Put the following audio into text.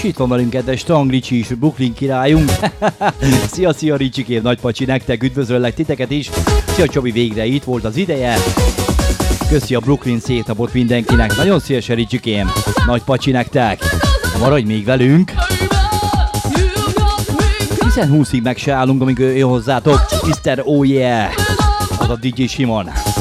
És itt van velünk kedves Tang Ricsi is, Brooklyn királyunk. Szia Ricsikém, nagy pacsi nektek, üdvözöllek titeket is. Szia Csabi, végre itt volt az ideje. Köszi a Brooklyn szétnapot mindenkinek, nagyon szívesen Ricsikém, nagy pacsi nektek. Maradj még velünk. Hiszen 20-ig meg se állunk, amíg jön hozzátok Mr. Oh Yeah, az a DJ Simon.